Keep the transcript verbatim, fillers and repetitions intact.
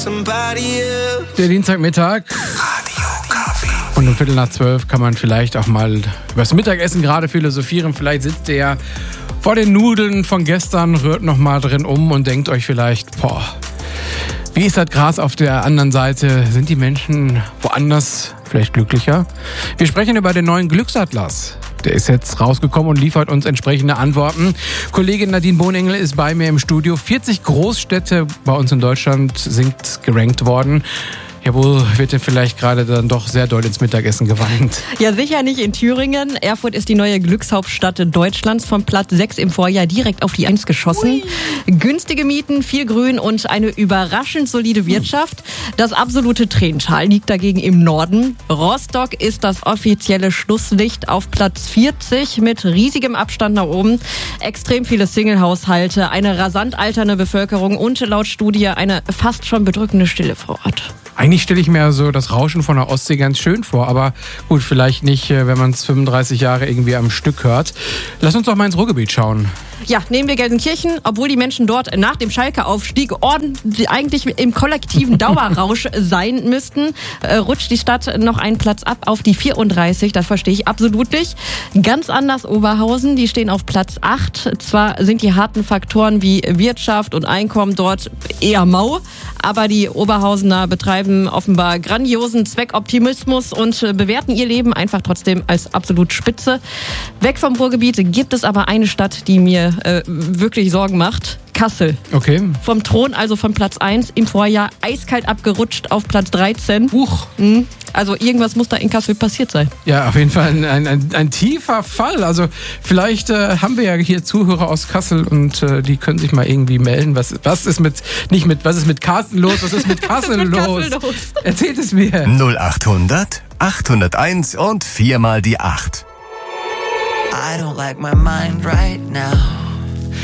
Der Dienstagmittag. Und um Viertel nach zwölf kann man vielleicht auch mal über das Mittagessen gerade philosophieren. Vielleicht sitzt ihr ja vor den Nudeln von gestern, rührt noch mal drin um und denkt euch vielleicht, boah, wie ist das Gras auf der anderen Seite? Sind die Menschen woanders vielleicht glücklicher? Wir sprechen über den neuen Glücksatlas. Der ist jetzt rausgekommen und liefert uns entsprechende Antworten. Kollegin Nadine Bohnengel ist bei mir im Studio. vierzig Großstädte bei uns in Deutschland sind gerankt worden. Ja, wo wird denn vielleicht gerade dann doch sehr doll ins Mittagessen geweint? Ja, sicher nicht in Thüringen. Erfurt ist die neue Glückshauptstadt Deutschlands, vom Platz sechs im Vorjahr direkt auf die eins geschossen. Ui. Günstige Mieten, viel Grün und eine überraschend solide Wirtschaft. Das absolute Tränental liegt dagegen im Norden. Rostock ist das offizielle Schlusslicht auf Platz vierzig mit riesigem Abstand nach oben. Extrem viele Single-Haushalte, eine rasant alternde Bevölkerung und laut Studie eine fast schon bedrückende Stille vor Ort. Eigentlich stelle ich mir so das Rauschen von der Ostsee ganz schön vor, aber gut, vielleicht nicht, wenn man es fünfunddreißig Jahre irgendwie am Stück hört. Lass uns doch mal ins Ruhrgebiet schauen. Ja, nehmen wir Gelsenkirchen, obwohl die Menschen dort nach dem Schalke-Aufstieg ordentlich eigentlich im kollektiven Dauerrausch sein müssten, äh, rutscht die Stadt noch einen Platz ab auf die vierunddreißig, das verstehe ich absolut nicht. Ganz anders Oberhausen, die stehen auf Platz acht. Zwar sind die harten Faktoren wie Wirtschaft und Einkommen dort eher mau, aber die Oberhausener betreiben offenbar grandiosen Zweckoptimismus und bewerten ihr Leben einfach trotzdem als absolut spitze. Weg vom Ruhrgebiet gibt es aber eine Stadt, die mir äh, wirklich Sorgen macht. Kassel. Okay. Vom Thron, also von Platz eins, im Vorjahr eiskalt abgerutscht auf Platz dreizehn. Huch. Mhm. Also irgendwas muss da in Kassel passiert sein. Ja, auf jeden Fall ein, ein, ein, ein tiefer Fall. Also vielleicht äh, haben wir ja hier Zuhörer aus Kassel und äh, die können sich mal irgendwie melden. Was, was ist mit, nicht mit, was ist mit Carsten los, was ist mit Kassel, was ist mit los? Kassel los? Erzählt es mir. null achthundert achthunderteins und viermal die acht. I don't like my mind right now.